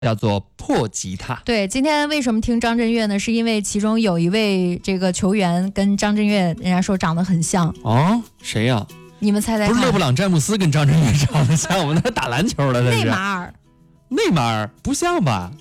叫做破吉他。 对，今天为什么听张震岳呢？是因为其中有一位这个球员跟张震岳，人家说长得很像。 哦，谁呀？ 你们猜猜看。 不是勒布朗詹姆斯跟张震岳长得像，我们那打篮球的。 内马尔。 内马尔不像吧？